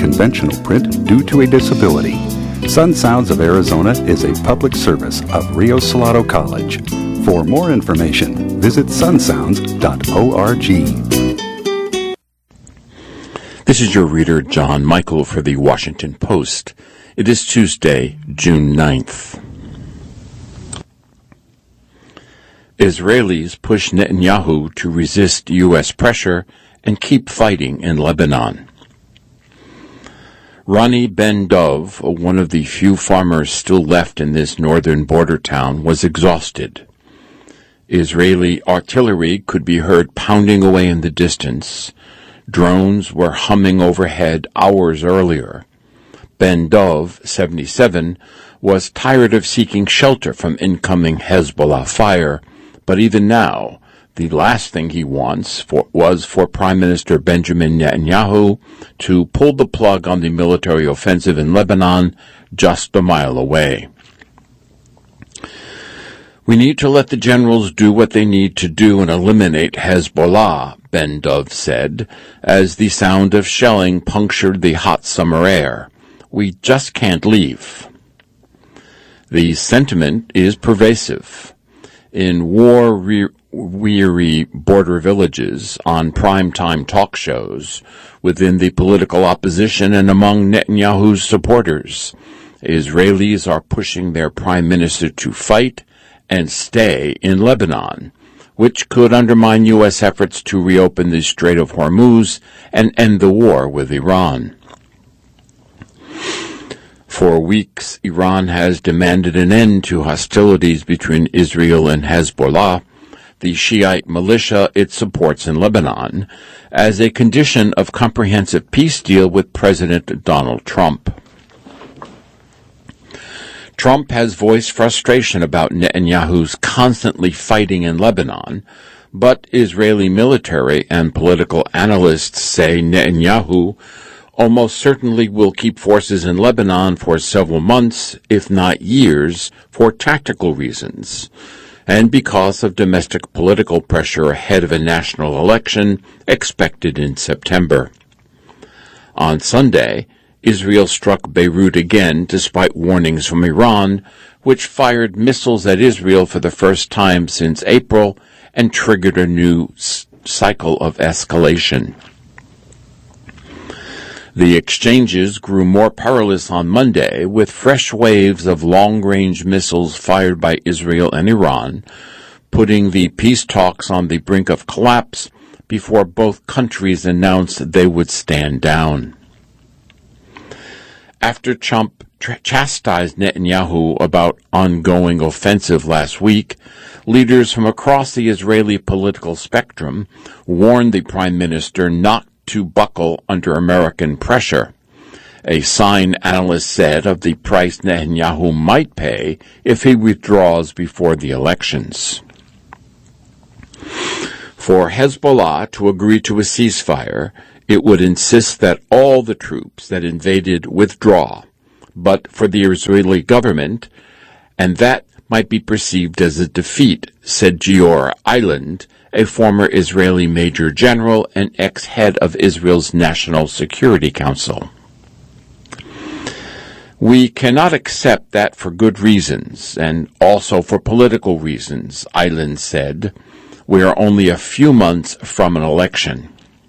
conventional print due to a disability. Sun Sounds of Arizona is a public service of Rio Salado College. For more information, visit sunsounds.org. This is your reader, John Michael, for the Washington Post. It is Tuesday, June 9th. Israelis push Netanyahu to resist U.S. pressure and keep fighting in Lebanon. Ronnie Ben Dov, one of the few farmers still left in this northern border town, was exhausted. Israeli artillery could be heard pounding away in the distance. Drones were humming overhead hours earlier. Ben Dov, 77, was tired of seeking shelter from incoming Hezbollah fire, but even now, the last thing he wants was for Prime Minister Benjamin Netanyahu to pull the plug on the military offensive in Lebanon just a mile away. We need to let the generals do what they need to do and eliminate Hezbollah, Ben Dov said, as the sound of shelling punctured the hot summer air. We just can't leave. The sentiment is pervasive. In war-weary border villages, on prime-time talk shows, within the political opposition and among Netanyahu's supporters, Israelis are pushing their prime minister to fight and stay in Lebanon, which could undermine U.S. efforts to reopen the Strait of Hormuz and end the war with Iran. For weeks, Iran has demanded an end to hostilities between Israel and Hezbollah, the Shiite militia it supports in Lebanon, as a condition of comprehensive peace deal with President Donald Trump. Trump has voiced frustration about Netanyahu's constantly fighting in Lebanon, but Israeli military and political analysts say Netanyahu almost certainly will keep forces in Lebanon for several months, if not years, for tactical reasons, and because of domestic political pressure ahead of a national election expected in September. On Sunday, Israel struck Beirut again despite warnings from Iran, which fired missiles at Israel for the first time since April and triggered a new cycle of escalation. The exchanges grew more perilous on Monday, with fresh waves of long-range missiles fired by Israel and Iran, putting the peace talks on the brink of collapse before both countries announced they would stand down. After Trump chastised Netanyahu about ongoing offensive last week, leaders from across the Israeli political spectrum warned the prime minister not to buckle under American pressure, a sign analysts said of the price Netanyahu might pay if he withdraws before the elections. For Hezbollah to agree to a ceasefire, it would insist that all the troops that invaded withdraw, but for the Israeli government, and that might be perceived as a defeat, said Gior Eiland, a former Israeli major general and ex-head of Israel's National Security Council. We cannot accept that for good reasons, and also for political reasons, Eiland said. We are only a few months from an election.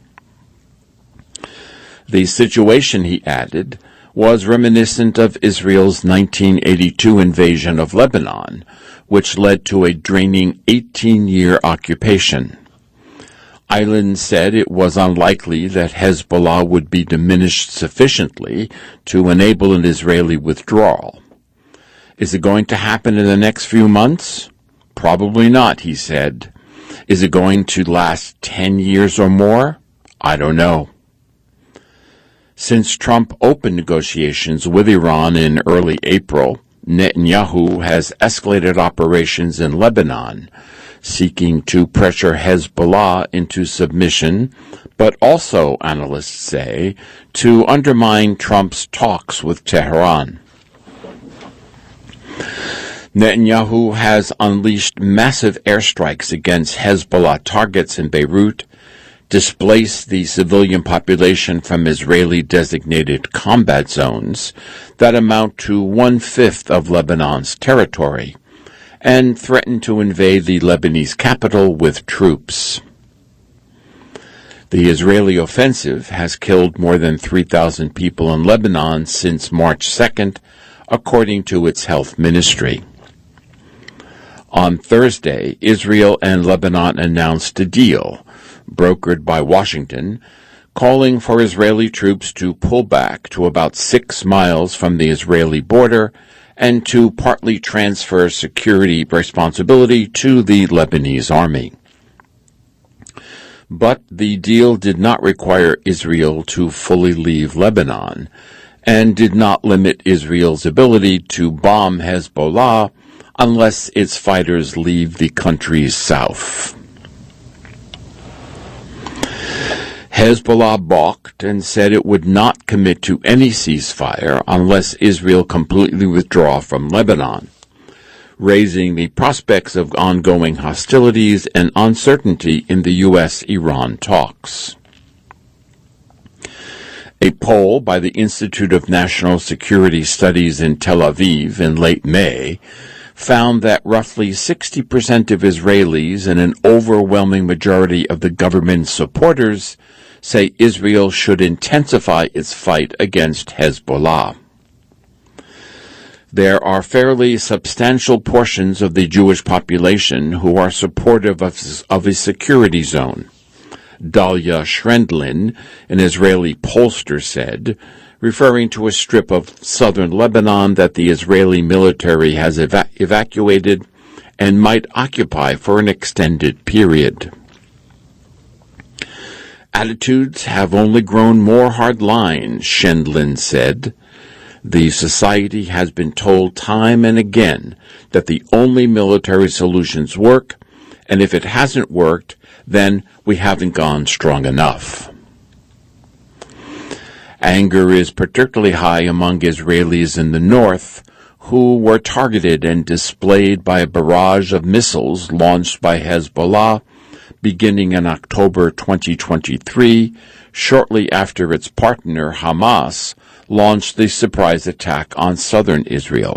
The situation, he added, was reminiscent of Israel's 1982 invasion of Lebanon, which led to a draining 18-year occupation. Eiland said it was unlikely that Hezbollah would be diminished sufficiently to enable an Israeli withdrawal. Is it going to happen in the next few months? Probably not, he said. Is it going to last 10 years or more? I don't know. Since Trump opened negotiations with Iran in early April, Netanyahu has escalated operations in Lebanon, seeking to pressure Hezbollah into submission, but also, analysts say, to undermine Trump's talks with Tehran. Netanyahu has unleashed massive airstrikes against Hezbollah targets in Beirut, displace the civilian population from Israeli-designated combat zones that amount to 1/5 of Lebanon's territory, and threaten to invade the Lebanese capital with troops. The Israeli offensive has killed more than 3,000 people in Lebanon since March 2nd, according to its health ministry. On Thursday, Israel and Lebanon announced a deal, brokered by Washington, calling for Israeli troops to pull back to about 6 miles from the Israeli border and to partly transfer security responsibility to the Lebanese army. But the deal did not require Israel to fully leave Lebanon and did not limit Israel's ability to bomb Hezbollah unless its fighters leave the country's south. Hezbollah balked and said it would not commit to any ceasefire unless Israel completely withdraw from Lebanon, raising the prospects of ongoing hostilities and uncertainty in the U.S.-Iran talks. A poll by the Institute of National Security Studies in Tel Aviv in late May found that roughly 60% of Israelis and an overwhelming majority of the government's supporters say Israel should intensify its fight against Hezbollah. There are fairly substantial portions of the Jewish population who are supportive of a security zone, Dalia Shrendlin, an Israeli pollster, said, referring to a strip of southern Lebanon that the Israeli military has evacuated and might occupy for an extended period. Attitudes have only grown more hardline, Shendlin said. The society has been told time and again that the only military solutions work, and if it hasn't worked, then we haven't gone strong enough. Anger is particularly high among Israelis in the north, who were targeted and displayed by a barrage of missiles launched by Hezbollah beginning in October 2023, shortly after its partner Hamas launched the surprise attack on southern Israel.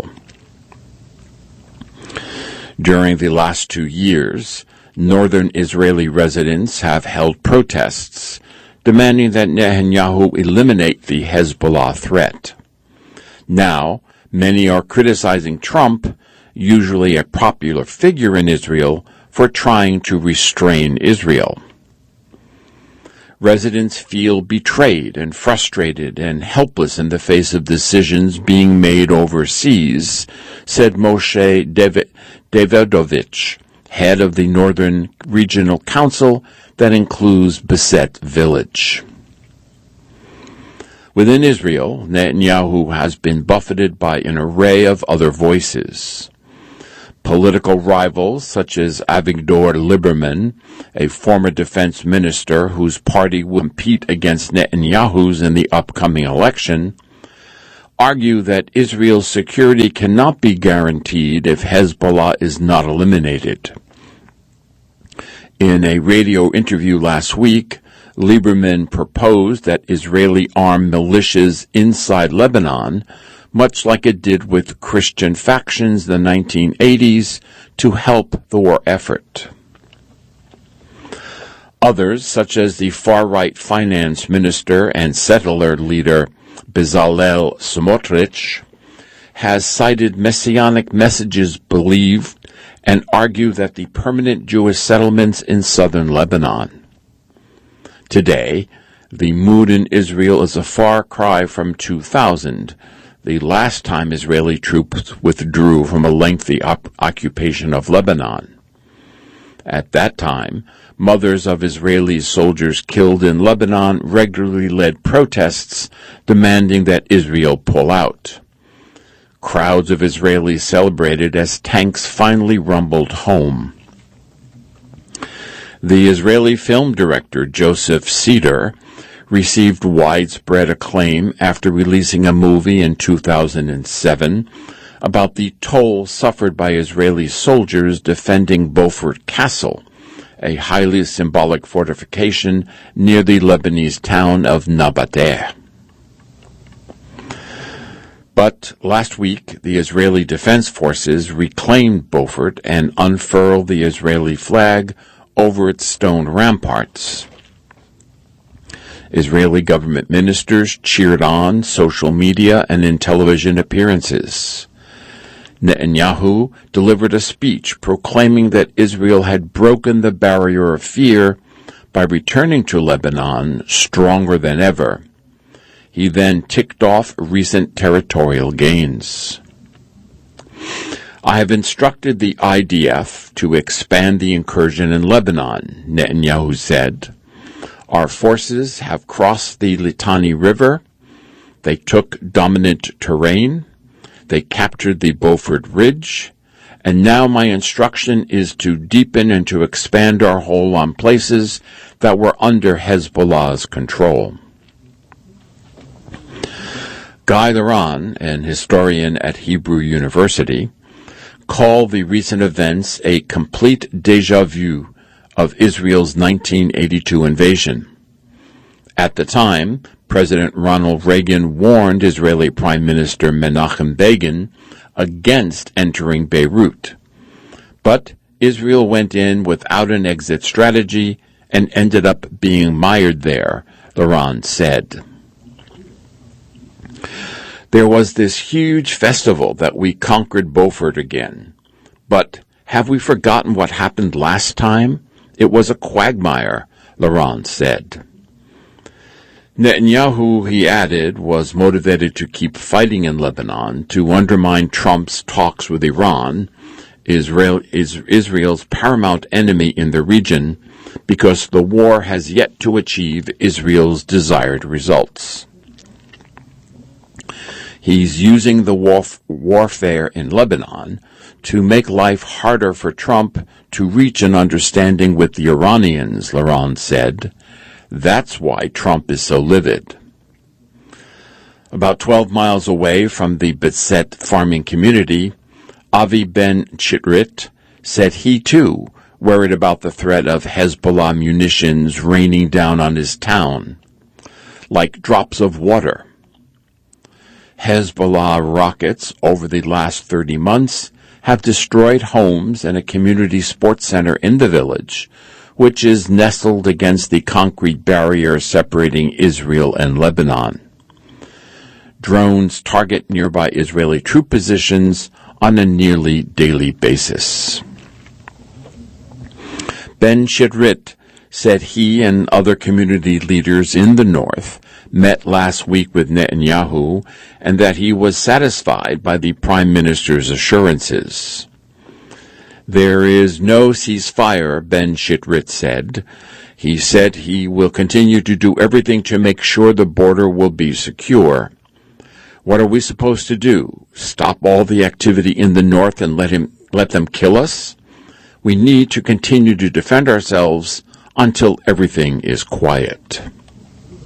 During the last 2 years, northern Israeli residents have held protests demanding that Netanyahu eliminate the Hezbollah threat. Now, many are criticizing Trump, usually a popular figure in Israel, for trying to restrain Israel. Residents feel betrayed and frustrated and helpless in the face of decisions being made overseas, said Moshe Davidovich, head of the Northern Regional Council that includes Beset Village. Within Israel, Netanyahu has been buffeted by an array of other voices. Political rivals such as Avigdor Lieberman, a former defense minister whose party will compete against Netanyahu's in the upcoming election, argue that Israel's security cannot be guaranteed if Hezbollah is not eliminated. In a radio interview last week, Lieberman proposed that Israeli armed militias inside Lebanon, much like it did with Christian factions in the 1980s, to help the war effort. Others, such as the far-right finance minister and settler leader Bezalel Smotrich, has cited messianic messages believed and argue that the permanent Jewish settlements in southern Lebanon. Today, the mood in Israel is a far cry from 2000, the last time Israeli troops withdrew from a lengthy occupation of Lebanon. At that time, mothers of Israeli soldiers killed in Lebanon regularly led protests demanding that Israel pull out. Crowds of Israelis celebrated as tanks finally rumbled home. The Israeli film director Joseph Cedar received widespread acclaim after releasing a movie in 2007 about the toll suffered by Israeli soldiers defending Beaufort Castle a highly symbolic fortification near the Lebanese town of Nabateh. But last week, the Israeli Defense Forces reclaimed Beaufort and unfurled the Israeli flag over its stone ramparts. Israeli government ministers cheered on social media and in television appearances. Netanyahu delivered a speech proclaiming that Israel had broken the barrier of fear by returning to Lebanon stronger than ever. He then ticked off recent territorial gains. I have instructed the IDF to expand the incursion in Lebanon, Netanyahu said. Our forces have crossed the Litani River. They took dominant terrain. They captured the Beaufort Ridge. And now my instruction is to deepen and to expand our hold on places that were under Hezbollah's control. Guy Laron, an historian at Hebrew University, called the recent events a complete déjà vu of Israel's 1982 invasion. At the time, President Ronald Reagan warned Israeli Prime Minister Menachem Begin against entering Beirut. But Israel went in without an exit strategy and ended up being mired there, Laron said. There was this huge festival that we conquered Beaufort again. But have we forgotten what happened last time? It was a quagmire, Laron said. Netanyahu, he added, was motivated to keep fighting in Lebanon to undermine Trump's talks with Iran, Israel's paramount enemy in the region, because the war has yet to achieve Israel's desired results. He's using the warfare in Lebanon to make life harder for Trump to reach an understanding with the Iranians, Laron said. That's why Trump is so livid. About 12 miles away from the Beset farming community, Avi Ben Chitrit said he too worried about the threat of Hezbollah munitions raining down on his town, like drops of water. Hezbollah rockets over the last 30 months have destroyed homes and a community sports center in the village, which is nestled against the concrete barrier separating Israel and Lebanon. Drones target nearby Israeli troop positions on a nearly daily basis. Ben Chitrit said he and other community leaders in the north met last week with Netanyahu and that he was satisfied by the Prime Minister's assurances. There is no ceasefire, Ben Chitrit said. He said he will continue to do everything to make sure the border will be secure. What are we supposed to do? Stop all the activity in the north and let them kill us? We need to continue to defend ourselves until everything is quiet.